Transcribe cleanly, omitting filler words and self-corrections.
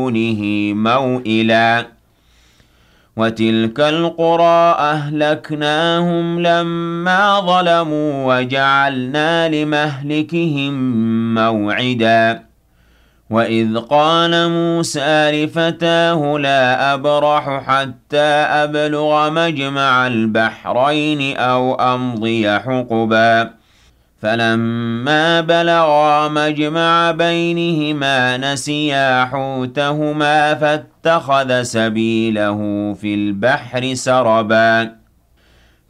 دونه موئلا وتلك القرى أهلكناهم لما ظلموا وجعلنا لمهلكهم موعدا وإذ قال موسى لفتاه لا أبرح حتى أبلغ مجمع البحرين أو أمضي حقبا فلما بلغا مجمع بينهما نسيا حوتهما فاتخذ سبيله في البحر سربا